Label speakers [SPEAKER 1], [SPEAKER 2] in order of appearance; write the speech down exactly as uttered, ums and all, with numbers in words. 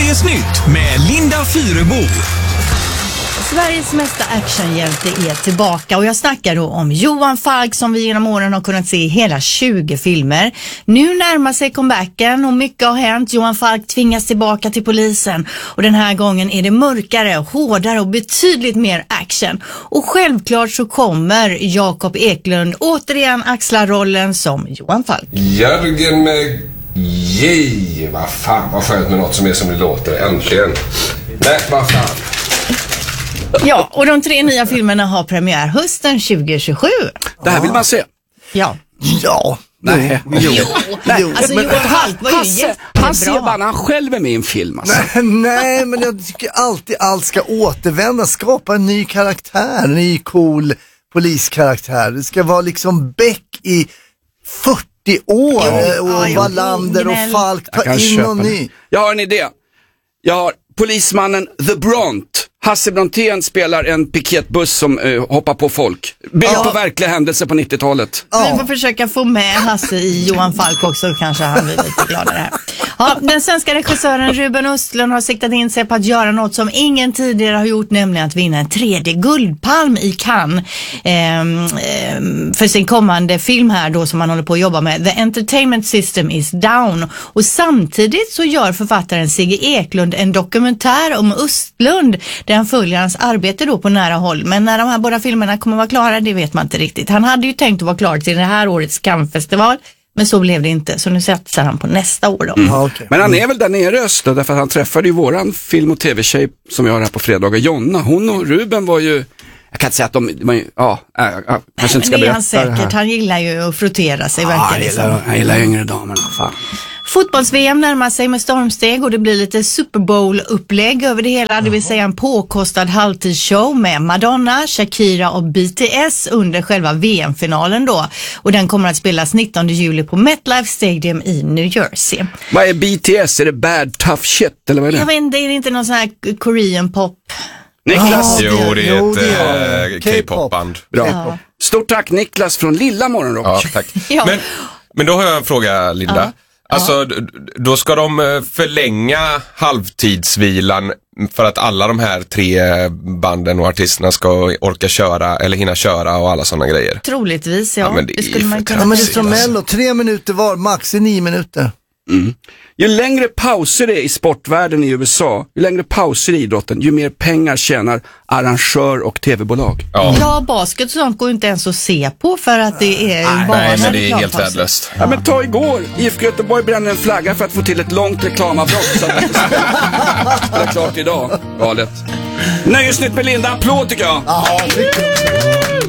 [SPEAKER 1] Nöjesnytt med Linda Fyrebo.
[SPEAKER 2] Sveriges mesta actionhjälte är tillbaka och jag snackar då om Johan Falk som vi genom åren har kunnat se i hela tjugo filmer. Nu närmar sig comebacken och mycket har hänt. Johan Falk tvingas tillbaka till polisen och den här gången är det mörkare, hårdare och betydligt mer action. Och självklart så kommer Jakob Eklund återigen axla rollen som Johan Falk.
[SPEAKER 3] Jörgen med J. Vad fan, vad skönt med något som är som det låter. Äntligen. Nej, vad fan.
[SPEAKER 2] Ja, och de tre nya filmerna har premiär hösten tjugo tjugosju.
[SPEAKER 4] Det här vill man se.
[SPEAKER 2] Ja.
[SPEAKER 5] Ja.
[SPEAKER 4] Nej.
[SPEAKER 2] Jo. Nej. Alltså Johan Falk var ju
[SPEAKER 4] Hasse,
[SPEAKER 2] jättebra.
[SPEAKER 4] han ser bara när han själv är med i en film. Alltså.
[SPEAKER 5] Nej, nej, men jag tycker alltid allt ska återvända. Skapa en ny karaktär, en ny cool poliskaraktär. Det ska vara liksom Beck i fyrtio år
[SPEAKER 2] Jo.
[SPEAKER 5] och
[SPEAKER 2] Ja, jo.
[SPEAKER 5] Wallander och Falk.
[SPEAKER 4] Jag
[SPEAKER 5] Ta
[SPEAKER 4] kan
[SPEAKER 5] in
[SPEAKER 4] köpa
[SPEAKER 5] någon
[SPEAKER 4] det.
[SPEAKER 5] ny.
[SPEAKER 4] Jag har en idé. Jag har polismannen The Bront. Hasse Brontén spelar en piketbuss som uh, hoppar på folk. Bygger
[SPEAKER 2] Ja.
[SPEAKER 4] på verkliga händelser på nittiotalet.
[SPEAKER 2] Vi får försöka få med Hasse i Johan Falk också, kanske han blir lite gladare här. Ja, den svenska regissören Ruben Östlund har siktat in sig på att göra något som ingen tidigare har gjort, nämligen att vinna en tredje guldpalm i Cannes eh, eh, för sin kommande film här då som han håller på att jobba med. The Entertainment System is Down. Och samtidigt så gör författaren Sigge Eklund en dokumentär om Östlund där han följer hans arbete då på nära håll. Men när de här båda filmerna kommer vara klara, det vet man inte riktigt. Han hade ju tänkt att vara klar till det här årets Cannes-festival, men så blev det inte. Så nu satsar han på nästa år då.
[SPEAKER 4] Mm.
[SPEAKER 5] Ja, okay.
[SPEAKER 4] Men han är väl där nere i öster, därför att han träffade ju våran film- och tv-tjej som jag har här på fredagar, Jonna. Hon och Ruben var ju, jag kan inte säga att de, de ja, äh, äh, kanske inte ska
[SPEAKER 2] Det är han
[SPEAKER 4] berätta det här.
[SPEAKER 2] säkert. Han gillar ju att frottera sig,
[SPEAKER 4] Ja,
[SPEAKER 2] verkar
[SPEAKER 4] jag
[SPEAKER 2] det
[SPEAKER 4] gillar,
[SPEAKER 2] som.
[SPEAKER 4] jag gillar yngre damerna, fan.
[SPEAKER 2] Fotbolls-V M närmar sig med stormsteg och det blir lite Super Bowl-upplägg över det hela, det vill säga en påkostad halvtidsshow med Madonna, Shakira och B T S under själva V M-finalen då. Och den kommer att spelas nittonde juli på MetLife Stadium i New Jersey.
[SPEAKER 4] Vad är B T S? Är det bad tough shit eller vad är det?
[SPEAKER 2] Jag vet inte, är det inte någon sån här Korean pop?
[SPEAKER 4] Niklas,
[SPEAKER 2] Ja.
[SPEAKER 3] Jo, det är
[SPEAKER 5] Jo,
[SPEAKER 3] ett
[SPEAKER 5] det är
[SPEAKER 3] eh,
[SPEAKER 5] K-pop.
[SPEAKER 3] K-pop-band.
[SPEAKER 4] bra.
[SPEAKER 2] Ja.
[SPEAKER 4] Stort tack Niklas från Lilla Morgonrock.
[SPEAKER 3] Ja, tack.
[SPEAKER 2] Ja.
[SPEAKER 3] Men, men då har jag en fråga, Linda. Alltså, d- då ska de eh, förlänga halvtidsvilan för att alla de här tre banden och artisterna ska orka köra eller hinna köra och alla sådana grejer.
[SPEAKER 2] Troligtvis, ja.
[SPEAKER 3] Ja, men det är
[SPEAKER 2] skulle
[SPEAKER 3] ju
[SPEAKER 2] man
[SPEAKER 3] för
[SPEAKER 2] kunna
[SPEAKER 5] Ja, men det är
[SPEAKER 3] Precis,
[SPEAKER 5] som
[SPEAKER 3] alltså.
[SPEAKER 5] Mello, tre minuter var, max i nio minuter.
[SPEAKER 4] Mm. Ju längre pauser det är i sportvärlden i U S A, ju längre pauser i idrotten, ju mer pengar tjänar arrangör och tv-bolag.
[SPEAKER 3] Ja.
[SPEAKER 2] Ja, basket och sånt går ju inte ens att se på för att det är bara
[SPEAKER 3] Nej, men det är helt
[SPEAKER 2] reklampauser.
[SPEAKER 3] värdelöst.
[SPEAKER 4] Ja, men ta igår, I F K Göteborg brände en flagga för att få till ett långt reklamavbrott så att det inte spelar klart idag. Galet. Nöjesnytt med Linda, applåd tycker jag.
[SPEAKER 5] Ja, det är